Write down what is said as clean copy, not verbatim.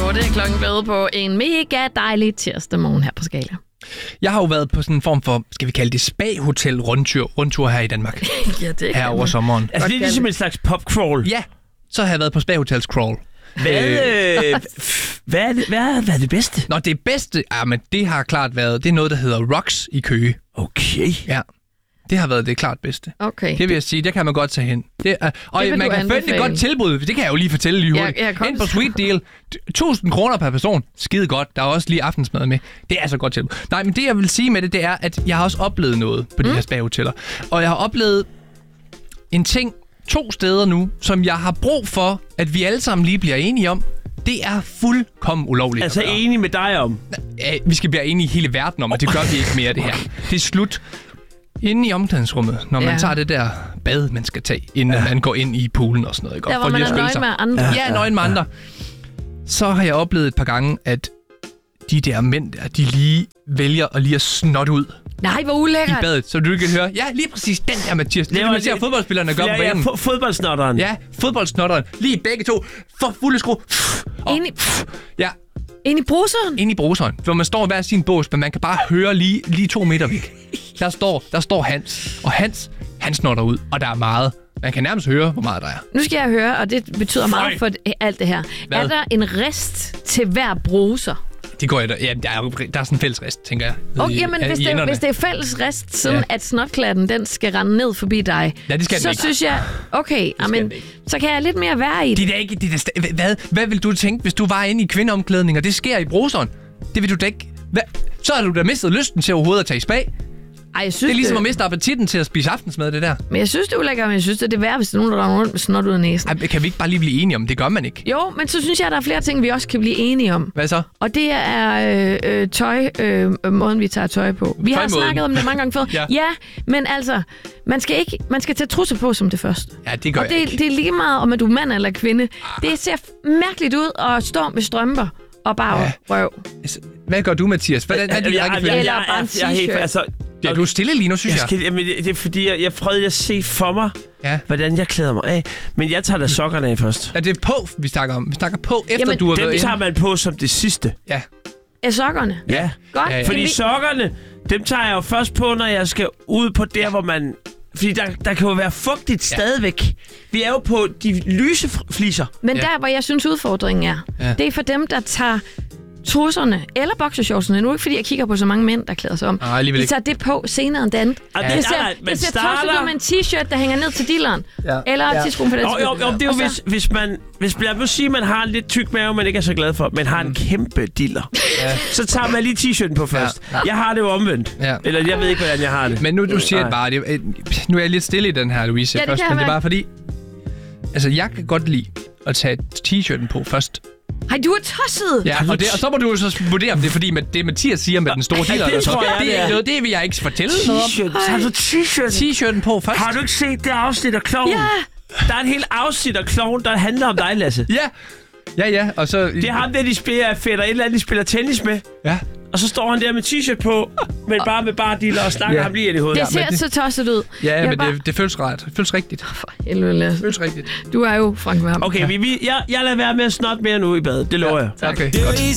Show. Det er klokken blevet på en mega dejlig tirsdag morgen her på Skala. Jeg har jo været på sådan en form for, skal vi kalde det, spa-hotel-rundtur her i Danmark. Ja, det her over sommeren. Altså det er ligesom en slags pop-crawl. Ja, så har jeg været på spa-hotels-crawl. Hvad er det bedste? Nå, det bedste, men det har klart været, det er noget, der hedder Rocks i Køge. Okay. Ja. Det har været det klart bedste. Okay. Det vil jeg sige, det kan man godt tage hen. Og man kan finde et godt tilbud, det kan jeg jo lige fortælle lige hurtigt. Ind på Sweet Deal, 1.000 kroner per person. Skide godt, der er også lige aftensmad med. Det er så godt tilbud. Nej, men det jeg vil sige med det er, at jeg har også oplevet noget på de her spa-hoteller. Og jeg har oplevet en ting 2 steder nu, som jeg har brug for, at vi alle sammen lige bliver enige om. Det er fuldkommen ulovligt. Altså enig med dig om? Vi skal blive enige i hele verden om, og det gør vi ikke mere, det her. Det er slut. Inde i omklædningsrummet, når man tager det der bad, man skal tage, inden man går ind i poolen og sådan noget. Der hvor man er nøgen med andre. Ja, nøgen med andre. Så har jeg oplevet et par gange, at de der mænd der, de lige vælger at lige at snotte ud. Nej, hvor ulækkert. I badet, så du kan høre. Ja, lige præcis den der, Mathias. Det man ser fodboldspillerne gøre på banen. Fodboldsnotteren. Ja, fodboldsnotteren. Lige begge to. For fulde skru. Ja. Ind i bruseren? Ind i bruseren. Hvor man står hver sin bås, men man kan bare høre lige 2 meter væk. Der står Hans. Og han snotter ud. Og der er meget. Man kan nærmest høre, hvor meget der er. Nu skal jeg høre, og det betyder meget for alt det her. Hvad? Er der en rist til hver bruser? Det går jeg da. Ja, der er sådan en fælles rist, tænker jeg. Okay, men hvis det er fælles rist, sådan at snotklatten, den skal rende ned forbi dig, så synes jeg, okay, så kan jeg lidt mere være i det. Det er ikke, hvad vil du tænke, hvis du var inde i kvindeomklædning, og det sker i bruseren? Det vil du da ikke. Så har du da mistet lysten til overhovedet at tage i spa. Ej, jeg synes, det er ligesom at miste appetitten til at spise aftensmad, det der. Men jeg synes, det er ulækkert, men jeg synes, det er værd, hvis der er nogen, der render rundt med snot ud af næsen. Ej, kan vi ikke bare lige blive enige om? Det gør man ikke. Jo, men så synes jeg, der er flere ting, vi også kan blive enige om. Hvad så? Og det er måden, vi tager tøj på. Vi har snakket om det mange gange før. Ja, men altså, man skal tage trusser på som det første. Ja, det gør jeg ikke. Og det er lige meget, om du er mand eller kvinde. Det ser mærkeligt ud at stå med strømper og bare røv. Hvad gør du, Mathias? Eller bare en t-shirt. Ja, du er stille lige nu, synes jeg. Jamen, det er fordi, jeg prøvede at se for mig, hvordan jeg klæder mig af. Men jeg tager da sokkerne af først. Er det på, vi snakker om? Vi snakker på, efter du har været dem tager man på som det sidste. Ja. Er sokkerne? Ja. Godt. Ja. Fordi sokkerne, dem tager jeg jo først på, når jeg skal ud på der, hvor man... Fordi der kan jo være fugtigt stadigvæk. Vi er jo på de lyse fliser. Men der, hvor jeg synes udfordringen er, det er for dem, der tager trusserne eller boxershortsene. Nu er ikke fordi, jeg kigger på så mange mænd, der klæder sig om. De tager det på senere end det andet. Det ser tosset ud med en t-shirt, der hænger ned til dilleren. Eller t-skrum for den. Jo, det er jo, hvis jeg vil sige, at man har en lidt tyk mave, man ikke er så glad for, men har en kæmpe diller. Så tager man lige t-shirten på først. Jeg har det jo omvendt. Eller jeg ved ikke, hvordan jeg har det. Men nu du siger det bare, nu er jeg lidt stille i den her, Louise. Først, men det er bare fordi, altså jeg kan godt lide at tage t-shirten på først. Hej, du er tosset! Ja, og så må du jo så vurdere, om det er fordi, det Mathias siger med den store diller. Det tror jeg, det er ikke noget, det vil jeg ikke fortælle noget om. Så har du t-shirten på først. Har du ikke set det afsnit af Klovn? Ja! Der er en hel afsnit af Klovn, der handler om dig, Lasse. Ja, og så... Det er ham, der de spiller fætter, et eller andet, de spiller tennis med. Ja. Og så står han der med t-shirt på, men bare med diller og snakker ham lige i hovedet. Det ser så tosset ud. Ja, men det føles ret. Det føles rigtigt. For helvede, Lasse. Det føles rigtigt. Du er jo Frank med ham. Okay, jeg lader være med at snotte mere nu i badet. Det lover jeg. Okay, godt.